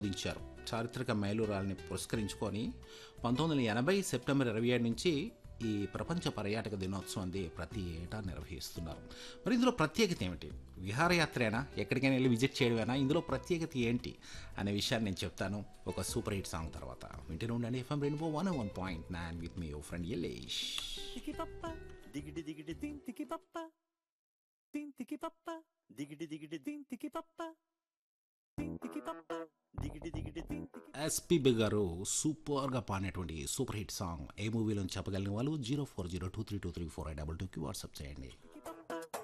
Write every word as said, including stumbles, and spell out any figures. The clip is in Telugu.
దించారు. చారిత్రక మైలురాళ్ళని పురస్కరించుకొని పంతొమ్మిది వందల ఎనభై సెప్టెంబర్ ఇరవై ఏడు నుంచి ఈ ప్రపంచ పర్యాటక దినోత్సవాన్ని ప్రతి ఏటా నిర్వహిస్తున్నారు. మరి ఇందులో ప్రత్యేకత ఏమిటి? విహారయాత్రేనా, ఎక్కడికైనా వెళ్ళి విజిట్ చేయడమేనా? ఇందులో ప్రత్యేకత ఏంటి అనే విషయాన్ని నేను చెప్తాను ఒక సూపర్ హిట్ సాంగ్ తర్వాత. వింటూనే ఉండండి FM rainbow one one point nine with me your friend Yalesh. తికి పప్ప దిగిడి దిగిడి దిన్ తికి పప్ప తిన్ తికి పప్ప దిగిడి దిగిడి దిన్ తికి పప్ప తిన్ తికి పప్ప దిగిడి దిగిడి దిన్ తికి. ఎస్పీబీ గారు సూపర్గా పాడినటువంటి సూపర్ హిట్ సాంగ్ ఏ మూవీలో చెప్పగలిగిన వాళ్ళు zero four zero two three two three four I double టూకి వాట్సాప్ చేయండి.